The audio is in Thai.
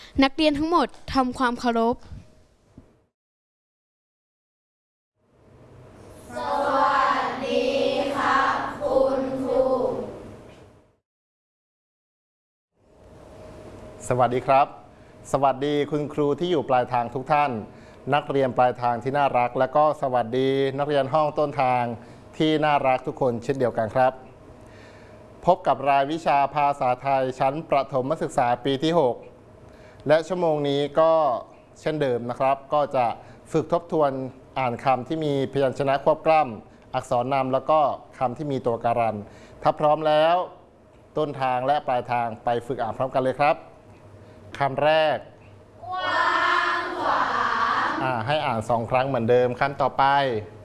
นักเรียนทั้งหมดทำความเคารพสวัสดีค่ะคุณครูสวัสดีครับสวัสดีคุณครูที่อยู่ปลายทางทุกท่านนักเรียนปลายทางที่น่ารักและก็สวัสดีนักเรียนห้องต้นทางที่น่ารักทุกคนเช่นเดียวกันครับพบกับรายวิชาภาษาไทยชั้นประถมศึกษาปีที่ 6และชั่วโมงนี้ก็เช่นเดิมนะครับก็จะฝึกทบทวนอ่านคำที่มีพยัญชนะควบกล้ำอักษรนำแล้วก็คำที่มีตัวการันถ้าพร้อมแล้วต้นทางและปลายทางไปฝึกอ่านพร้อมกันเลยครับคำแรกกว้างขวางให้อ่าน2 ครั้งเหมือนเดิมคำต่อไป